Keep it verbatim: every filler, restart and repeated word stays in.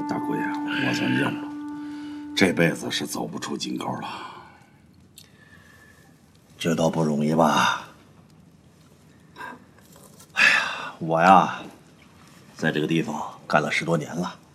大贵啊，我算认了，这辈子是走不出井沟了。 这倒不容易吧？哎呀，我呀，在这个地方干了十多年了，